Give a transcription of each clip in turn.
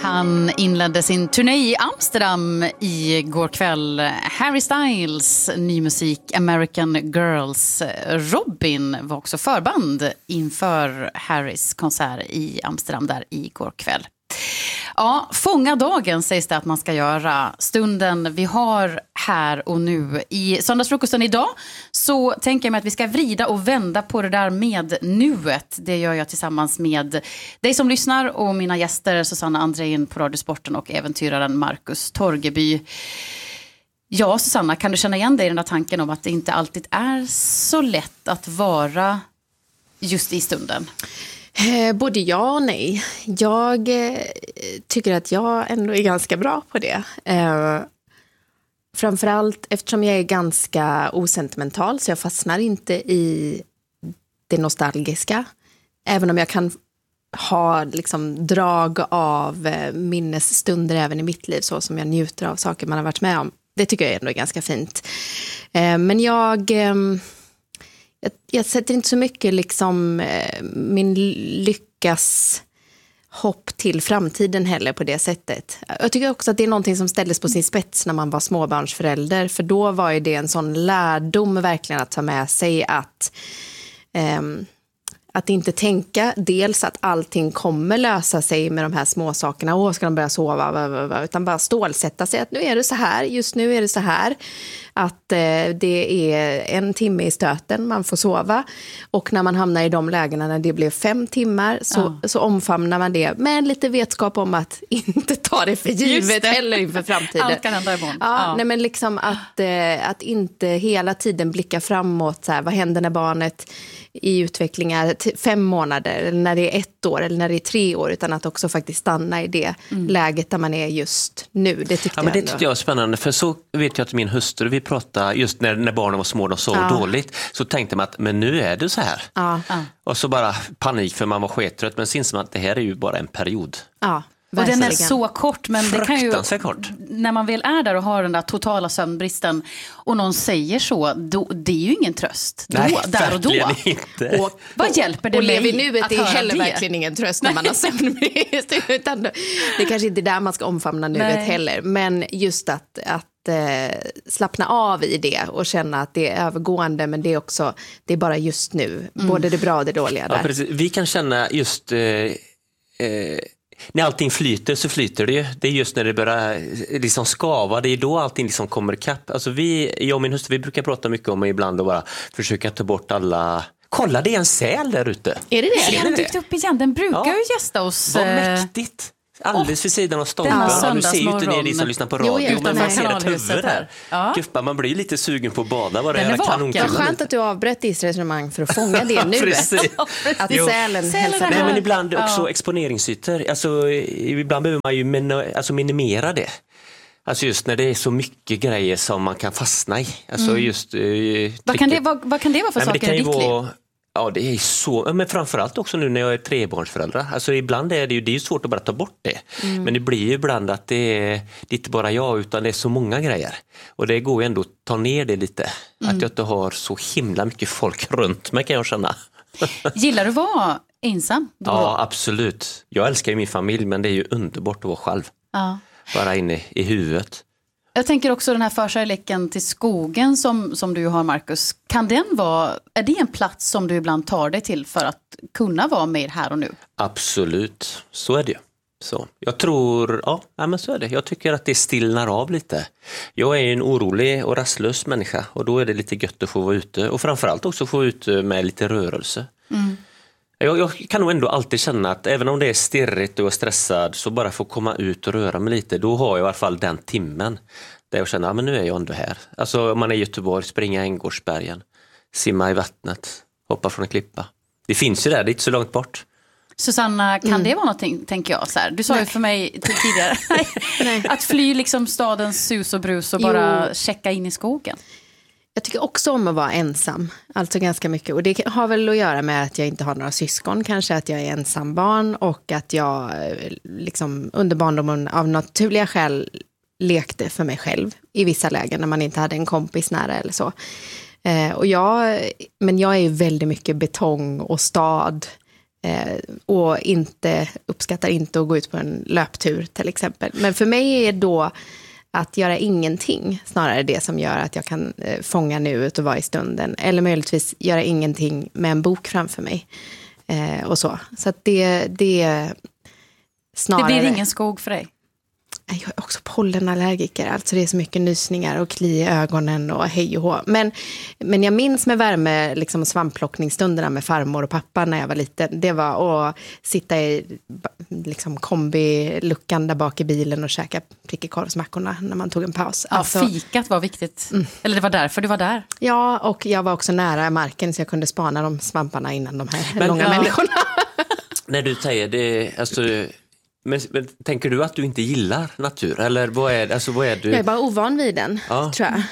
Han inledde sin turné i Amsterdam igår kväll. Harry Styles, ny musik, American Girls. Robin var också förband inför Harrys konsert i Amsterdam där igår kväll. Ja, fånga dagen sägs det att man ska göra. Stunden vi har här och nu. I söndagsfrukosten idag så tänker jag mig att vi ska vrida och vända på det där med nuet. Det gör jag tillsammans med dig som lyssnar och mina gäster Susanna Andrén på Radiosporten och äventyraren Marcus Torgeby. Ja, Susanna, kan du känna igen dig i den där tanken om att det inte alltid är så lätt att vara just i stunden? Både ja och nej. Jag tycker att jag ändå är ganska bra på det. Framförallt eftersom jag är ganska osentimental så jag fastnar inte i det nostalgiska. Även om jag kan ha liksom drag av minnesstunder även i mitt liv så som jag njuter av saker man har varit med om. Det tycker jag ändå är ganska fint. Men jag sätter inte så mycket liksom min lyckas hopp till framtiden heller på det sättet. Jag tycker också att det är någonting som ställdes på sin spets när man var småbarnsförälder. För då var ju det en sån lärdom verkligen att ta med sig att inte tänka dels att allting kommer lösa sig med de här små sakerna. Ska de börja sova? Utan bara stålsätta sig att nu är det så här. Just nu är det så här. Att det är 1 timme i stöten man får sova. Och när man hamnar i de lägena när det blev 5 timmar så omfamnar man det. Med lite vetskap om att inte ta det för givet eller inför framtiden. Allt kan hända imorgon. Nej, men liksom att inte hela tiden blicka framåt. Så här, vad händer när barnet i utvecklingar 5 månader eller när det är 1 år eller när det är 3 år utan att också faktiskt stanna i det läget där man är just nu. Det tyckte det tyckte jag var spännande för så vet jag att min hustru vi pratade just när barnen var små och sov dåligt så tänkte man att men nu är det så här. Och så bara panik för man var skettrött men syns man att det här är ju bara en period. Och den är så kort, men det kan ju, kort. när man väl är där och har den där totala sömnbristen och någon säger så, det är ju ingen tröst. Nej, där och då. Inte. Och vad hjälper det och mig lever nuet att är höra heller det? verkligen ingen tröst när man har sömnbrist. Utan det är kanske inte där man ska omfamna nuet heller. Men just att slappna av i det och känna att det är övergående men det är också, det är bara just nu. Både det bra och det dåliga där. Ja, precis. Vi kan känna just när allting flyter så flyter det ju. Det är just när det börjar liksom skava. Det är då allting liksom kommer ikapp. Alltså jag och min hustru, vi brukar prata mycket om ibland och bara försöka ta bort alla... Kolla, det är en säl där ute. Är det det? Den dykt upp igen. Den brukar ju gästa oss. Vad mäktigt. Alldeles vid sidan av stolpen. Nu ser ju inte ni som lyssnar på radio. Men man ser ett huvud där. Guffa, man blir lite sugen på att bada. Vad det är kanonkullen. Vad skönt att du avbröt Is resonemang för att fånga det nu. Att sälen hälsar. Nej, men ibland också exponeringsytor. Alltså, ibland behöver man ju minimera det. Alltså just när det är så mycket grejer som man kan fastna i. Alltså just, vad kan det vara för saker i ditt liv? Ja, det är så. Men framförallt också nu när jag är 3-barnsföräldrar. Alltså ibland är det ju svårt att bara ta bort det. Men det blir ju ibland att det är inte bara jag utan det är så många grejer. Och det går ju ändå att ta ner det lite. Att jag inte har så himla mycket folk runt mig kan jag känna. Gillar du att vara ensam? Ja, absolut. Jag älskar ju min familj men det är ju underbart att vara själv. Bara inne i huvudet. Jag tänker också den här förkärleken till skogen som du har, Marcus. Är det en plats som du ibland tar dig till för att kunna vara med här och nu? Absolut, så är det ju. Så. Jag tror, men så är det. Jag tycker att det stillnar av lite. Jag är en orolig och rastlös människa och då är det lite gött att få vara ute. Och framförallt också få ut med lite rörelse. Jag kan nog ändå alltid känna att även om det är stirrigt och stressad så bara få komma ut och röra mig lite. Då har jag i alla fall den timmen där jag känner men nu är jag ändå här. Alltså om man är i Göteborg, springa Änggårdsbergen, simma i vattnet, hoppa från en klippa. Det finns ju där, det är inte så långt bort. Susanna, kan det vara någonting, tänker jag så här? Du sa ju för mig tidigare att fly liksom stadens sus och brus och bara checka in i skogen. Jag tycker också om att vara ensam, alltså ganska mycket. Och det har väl att göra med att jag inte har några syskon, kanske att jag är ensam barn och att jag liksom under barndomen av naturliga skäl lekte för mig själv i vissa lägen när man inte hade en kompis nära eller så. Men jag är ju väldigt mycket betong och stad Och uppskattar inte att gå ut på en löptur till exempel. Men för mig är då att göra ingenting snarare det som gör att jag kan fånga nuet och vara i stunden. Eller möjligtvis göra ingenting med en bok framför mig. Och så att det snarare... Det blir ingen skog för dig? Jag är också pollenallergiker, alltså det är så mycket nysningar och kli i ögonen och hej och hå. Men jag minns med värme liksom svampplockningsstunderna med farmor och pappa när jag var liten. Det var att sitta i liksom kombiluckan där bak i bilen och käka prickekorvsmackorna när man tog en paus. Ja, alltså, fikat var viktigt. Eller det var därför du var där. Ja, och jag var också nära marken så jag kunde spana de svamparna innan de här långa människorna. När du säger det, alltså... Men tänker du att du inte gillar natur? Eller vad är du? Jag är bara ovan vid den, tror jag.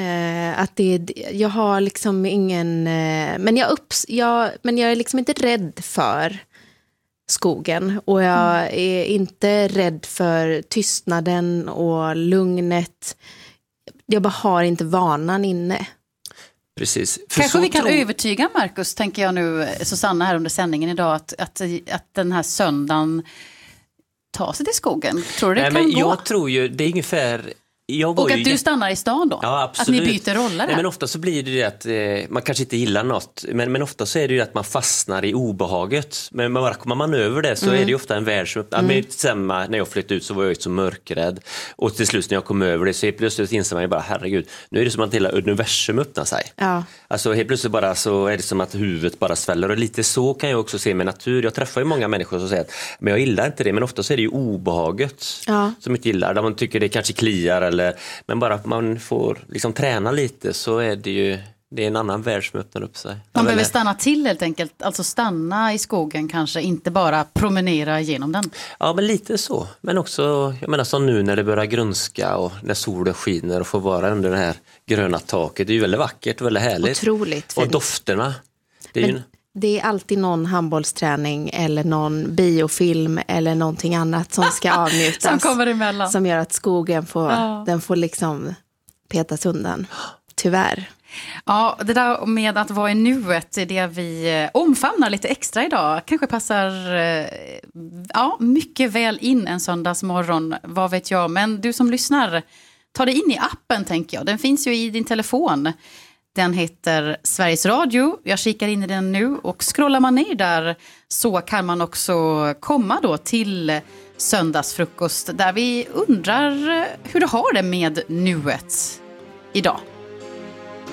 Jag har liksom ingen... Men jag är liksom inte rädd för skogen. Och jag är inte rädd för tystnaden och lugnet. Jag bara har inte vanan inne. Precis. Kanske vi kan övertyga Marcus, tänker jag nu, Susanna här under sändningen idag, att den här söndagen ta sig till skogen. Tror du det kan gå? Jag tror ju, det är ungefär... Och att du stannar i stan då? Ja, absolut. Att ni byter roller? Nej, men ofta så blir det att man kanske inte gillar något. Men ofta så är det ju att man fastnar i obehaget. Men bara kommer man över det så är det ju ofta en värld som... Samma, när jag flyttade ut så var jag så mörkrädd. Och till slut när jag kom över det så helt plötsligt inser man ju bara, herregud, nu är det som att hela universum öppnar sig. Ja. Alltså helt plötsligt bara så är det som att huvudet bara sväller. Och lite så kan jag också se med natur. Jag träffar ju många människor som säger att men jag gillar inte det. Men ofta så är det ju obehaget som inte gillar. Där man tycker det kanske kliar men bara att man får liksom träna lite så är det är en annan värld som öppnar upp sig. Man behöver stanna till helt enkelt. Alltså stanna i skogen kanske, inte bara promenera genom den. Ja, men lite så. Men också, jag menar som nu när det börjar grönska och när solen skiner och får vara under det här gröna taket. Det är ju väldigt vackert och väldigt härligt. Otroligt fint. Och dofterna. Det är alltid någon handbollsträning eller någon biofilm eller någonting annat som ska avnjutas. Som kommer emellan. Som gör att skogen får liksom petas undan. Tyvärr. Ja, det där med att vara i nuet är det vi omfamnar lite extra idag. Kanske passar mycket väl in en söndagsmorgon, vad vet jag. Men du som lyssnar, ta dig in i appen tänker jag. Den finns ju i din telefon. Den heter Sveriges Radio. Jag kikar in i den nu och scrollar man ner där så kan man också komma då till söndagsfrukost där vi undrar hur du har det med nuet idag.